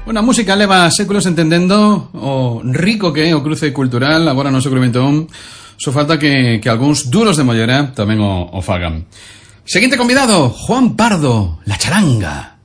Una música leva séculos entendendo o rico que é o cruce cultural agora no século XXI. Só falta que algúns duros de mollera tamén o fagan. Seguinte convidado, Juan Pardo, La Charanga.